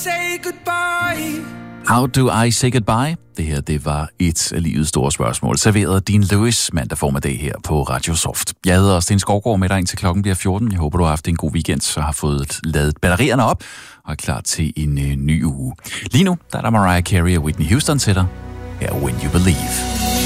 say goodbye? How do I say goodbye? Det her, det var et af livets store spørgsmål. Serveret af Dean Lewis mandag formiddag her på Radio Soft. Jeg hedder Sten Skovgaard med dig indtil klokken bliver 14. Jeg håber, du har haft en god weekend og har fået ladet batterierne op og er klar til en ny uge. Lige nu, der er der Mariah Carey og Whitney Houston til dig. Her When You Believe.